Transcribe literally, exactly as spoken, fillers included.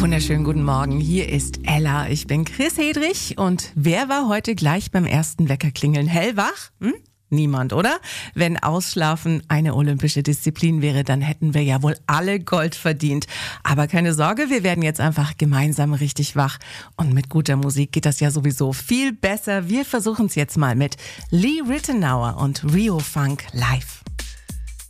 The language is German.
Wunderschönen guten Morgen, hier ist Ella. Ich bin Chris Hedrich und wer war heute gleich beim ersten Weckerklingeln hellwach? Hm? Niemand, oder? Wenn Ausschlafen eine olympische Disziplin wäre, dann hätten wir ja wohl alle Gold verdient. Aber keine Sorge, wir werden jetzt einfach gemeinsam richtig wach. Und mit guter Musik geht das ja sowieso viel besser. Wir versuchen es jetzt mal mit Lee Ritenour und Rio Funk live.